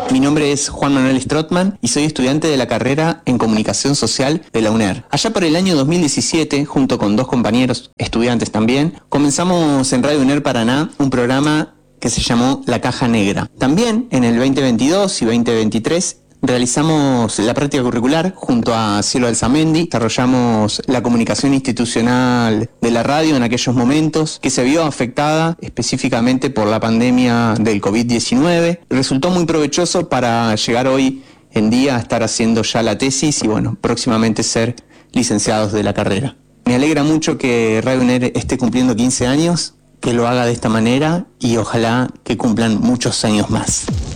Mi nombre es Juan Manuel Strootman y soy estudiante de la carrera en Comunicación Social de la UNER. Allá por el año 2017, junto con 2 compañeros estudiantes también, comenzamos en Radio UNER Paraná un programa que se llamó La Caja Negra. También en el 2022 y 2023 realizamos la práctica curricular junto a Cielo Alzamendi, desarrollamos la comunicación institucional de la radio en aquellos momentos que se vio afectada específicamente por la pandemia del COVID-19. Resultó muy provechoso para llegar hoy en día a estar haciendo ya la tesis y próximamente ser licenciados de la carrera. Me alegra mucho que Radio UNER esté cumpliendo 15 años, que lo haga de esta manera y ojalá que cumplan muchos años más.